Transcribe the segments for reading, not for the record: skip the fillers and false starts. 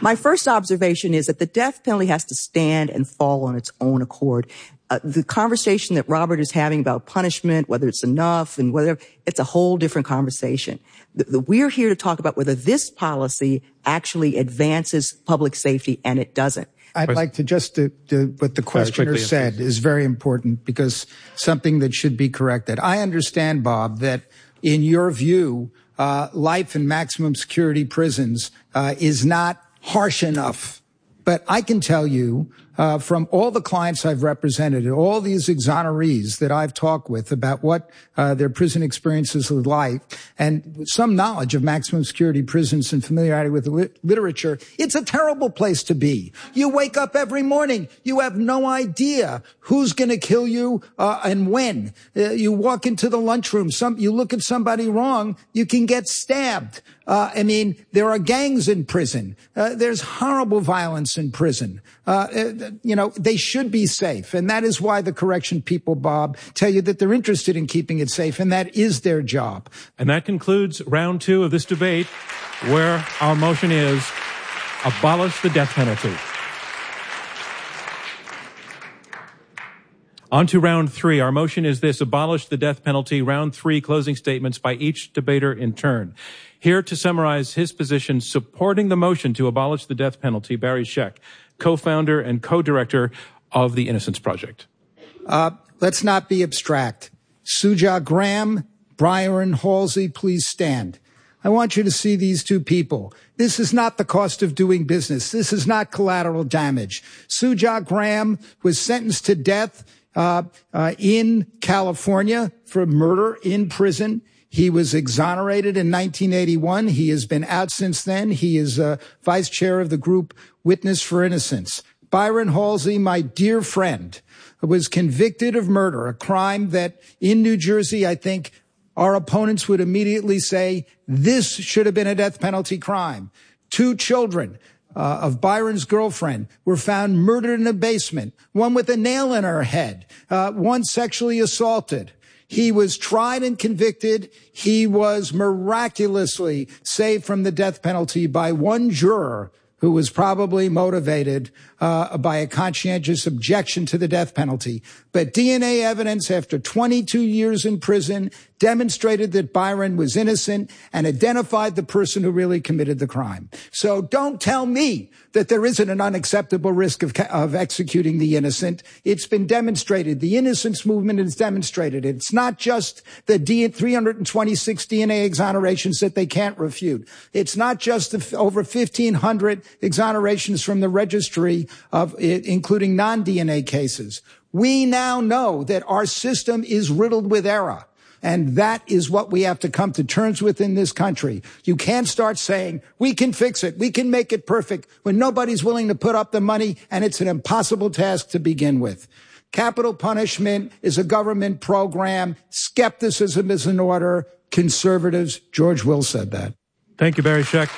My first observation is that the death penalty has to stand and fall on its own accord. The conversation that Robert is having about punishment, whether it's enough and whether it's a whole different conversation. We're here to talk about whether this policy actually advances public safety, and it doesn't. I'd like to just what the questioner said is very important, because something that should be corrected. I understand, Bob, that in your view, life in maximum security prisons is not harsh enough. But I can tell you from all the clients I've represented, all these exonerees that I've talked with about what their prison experiences are like, and some knowledge of maximum security prisons and familiarity with the literature, it's a terrible place to be. You wake up every morning, you have no idea who's going to kill you and when. You walk into the lunchroom, you look at somebody wrong, you can get stabbed. There are gangs in prison. There's horrible violence in prison. They should be safe. And that is why the correction people, Bob, tell you that they're interested in keeping it safe, and that is their job. And that concludes round two of this debate, where our motion is abolish the death penalty. On to round three. Our motion is this: abolish the death penalty. Round three, closing statements by each debater in turn. Here to summarize his position supporting the motion to abolish the death penalty, Barry Scheck, co-founder and co-director of the Innocence Project. Let's not be abstract. Suja Graham, Byron Halsey, please stand. I want you to see these two people. This is not the cost of doing business. This is not collateral damage. Suja Graham was sentenced to death in California for murder in prison. He was exonerated in 1981. He has been out since then. He is vice chair of the group Witness for Innocence. Byron Halsey, my dear friend, was convicted of murder, a crime that in New Jersey, I think our opponents would immediately say this should have been a death penalty crime. 2 children of Byron's girlfriend were found murdered in a basement, one with a nail in her head, one sexually assaulted. He was tried and convicted. He was miraculously saved from the death penalty by one juror who was probably motivated by a conscientious objection to the death penalty. But DNA evidence after 22 years in prison demonstrated that Byron was innocent and identified the person who really committed the crime. So don't tell me that there isn't an unacceptable risk of executing the innocent. It's been demonstrated. The innocence movement has demonstrated it. It's not just the 326 DNA exonerations that they can't refute. It's not just the over 1,500 exonerations from the registry of including non-DNA cases. We now know that our system is riddled with error. And that is what we have to come to terms with in this country. You can't start saying, we can fix it, we can make it perfect, when nobody's willing to put up the money, and it's an impossible task to begin with. Capital punishment is a government program. Skepticism is in order. Conservatives, George Will said that. Thank you, Barry Scheck.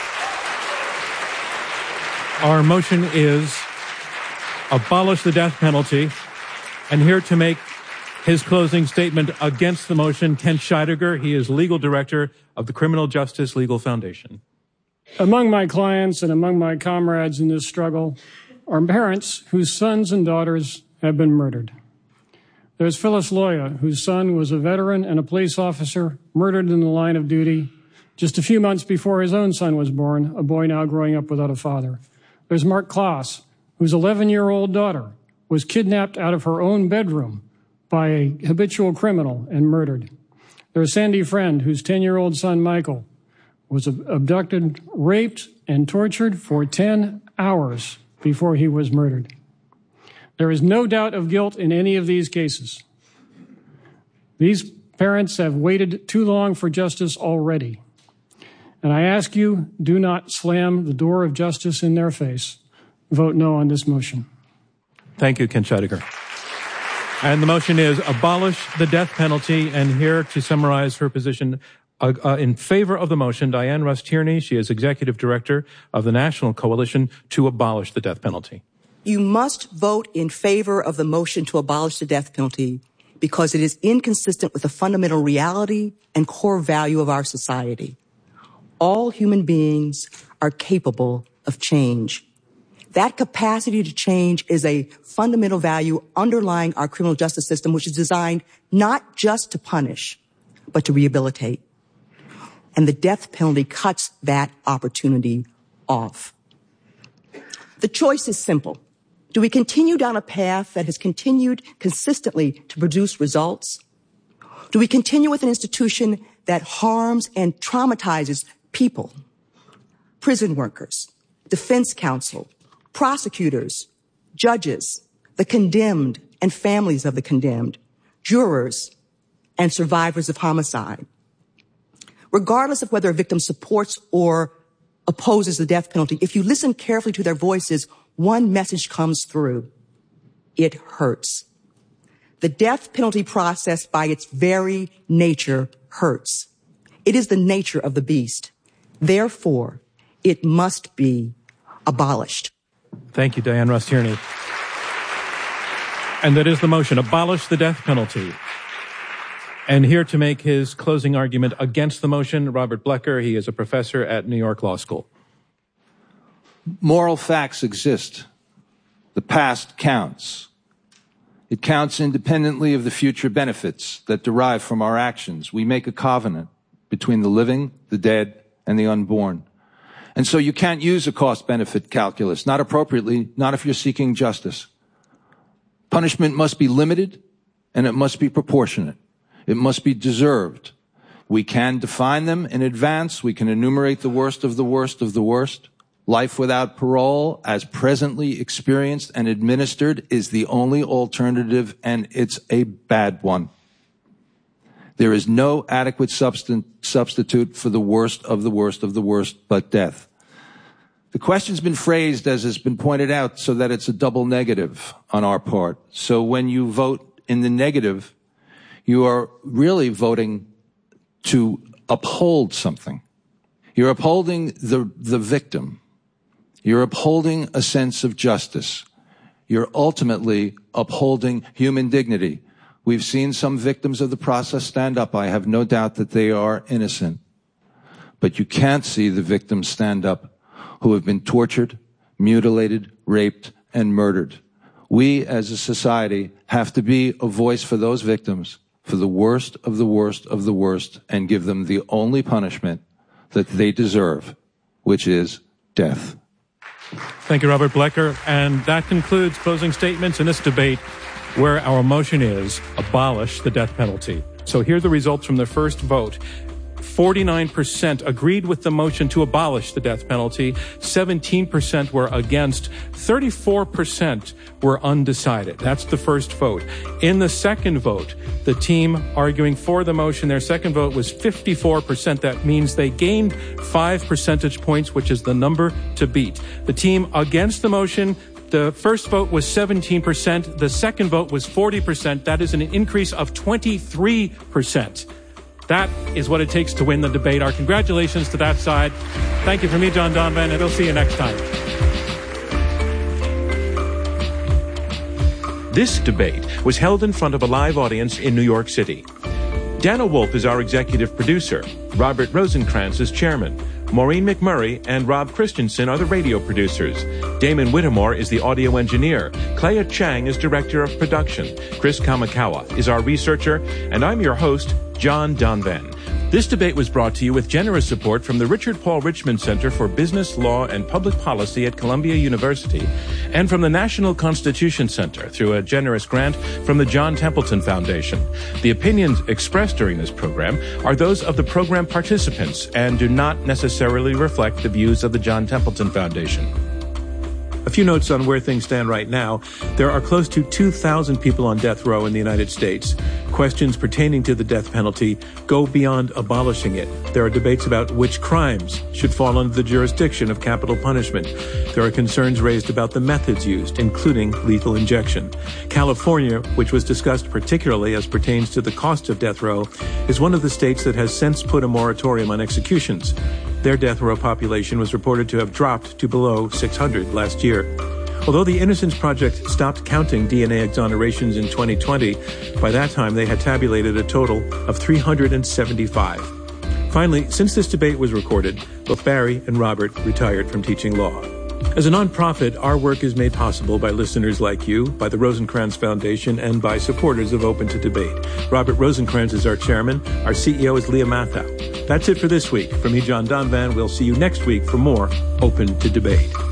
Our motion is abolish the death penalty. And here to make his closing statement against the motion, Kent Scheidegger. He is legal director of the Criminal Justice Legal Foundation. Among my clients and among my comrades in this struggle are parents whose sons and daughters have been murdered. There's Phyllis Loya, whose son was a veteran and a police officer, murdered in the line of duty just a few months before his own son was born, a boy now growing up without a father. There's Mark Klaas, whose 11-year-old daughter was kidnapped out of her own bedroom by a habitual criminal and murdered. There's Sandy Friend, whose 10-year-old son, Michael, was abducted, raped, and tortured for 10 hours before he was murdered. There is no doubt of guilt in any of these cases. These parents have waited too long for justice already. And I ask you, do not slam the door of justice in their face. Vote no on this motion. Thank you, Kent Scheidegger. And the motion is abolish the death penalty. And here to summarize her position in favor of the motion, Diane Russ Tierney. She is executive director of the National Coalition to Abolish the Death Penalty. You must vote in favor of the motion to abolish the death penalty because it is inconsistent with the fundamental reality and core value of our society. All human beings are capable of change. That capacity to change is a fundamental value underlying our criminal justice system, which is designed not just to punish, but to rehabilitate. And the death penalty cuts that opportunity off. The choice is simple. Do we continue down a path that has continued consistently to produce results? Do we continue with an institution that harms and traumatizes people, prison workers, defense counsel, prosecutors, judges, the condemned and families of the condemned, jurors, and survivors of homicide? Regardless of whether a victim supports or opposes the death penalty, if you listen carefully to their voices, one message comes through. It hurts. The death penalty process by its very nature hurts. It is the nature of the beast. Therefore, it must be abolished. Thank you, Dianne Rust Tierney. And that is the motion, abolish the death penalty. And here to make his closing argument against the motion, Robert Blecker. He is a professor at New York Law School. Moral facts exist. The past counts. It counts independently of the future benefits that derive from our actions. We make a covenant between the living, the dead, and the unborn. And so you can't use a cost-benefit calculus, not appropriately, not if you're seeking justice. Punishment must be limited, and it must be proportionate. It must be deserved. We can define them in advance. We can enumerate the worst of the worst of the worst. Life without parole, as presently experienced and administered, is the only alternative, and it's a bad one. There is no adequate substitute for the worst of the worst of the worst but death. The question's been phrased, as has been pointed out, so that it's a double negative on our part. So when you vote in the negative, you are really voting to uphold something. You're upholding the victim. You're upholding a sense of justice. You're ultimately upholding human dignity. We've seen some victims of the process stand up. I have no doubt that they are innocent. But you can't see the victims stand up who have been tortured, mutilated, raped, and murdered. We as a society have to be a voice for those victims, for the worst of the worst of the worst, and give them the only punishment that they deserve, which is death. Thank you, Robert Blecker. And that concludes closing statements in this debate where our motion is abolish the death penalty. So here are the results from the first vote. 49% agreed with the motion to abolish the death penalty. 17% were against. 34% were undecided. That's the first vote. In the second vote, the team arguing for the motion, their second vote was 54%. That means they gained 5 percentage points, which is the number to beat. The team against the motion, the first vote was 17%. The second vote was 40%. That is an increase of 23%. That is what it takes to win the debate. Our congratulations to that side. Thank you from me, John Donvan, and we'll see you next time. This debate was held in front of a live audience in New York City. Dana Wolf is our executive producer. Robert Rosenkrantz is chairman. Maureen McMurray and Rob Christensen are the radio producers. Damon Whittemore is the audio engineer. Clea Chang is director of production. Chris Kamikawa is our researcher. And I'm your host, John Donvan. This debate was brought to you with generous support from the Richard Paul Richmond Center for Business, Law, and Public Policy at Columbia University and from the National Constitution Center through a generous grant from the John Templeton Foundation. The opinions expressed during this program are those of the program participants and do not necessarily reflect the views of the John Templeton Foundation. A few notes on where things stand right now. There are close to 2,000 people on death row in the United States. Questions pertaining to the death penalty go beyond abolishing it. There are debates about which crimes should fall under the jurisdiction of capital punishment. There are concerns raised about the methods used, including lethal injection. California, which was discussed particularly as pertains to the cost of death row, is one of the states that has since put a moratorium on executions. Their death row population was reported to have dropped to below 600 last year. Although the Innocence Project stopped counting DNA exonerations in 2020, by that time they had tabulated a total of 375. Finally, since this debate was recorded, both Barry and Robert retired from teaching law. As a nonprofit, our work is made possible by listeners like you, by the Rosencrantz Foundation, and by supporters of Open to Debate. Robert Rosencrantz is our chairman. Our CEO is Leah Mathau. That's it for this week. From me, John Donvan, we'll see you next week for more Open to Debate.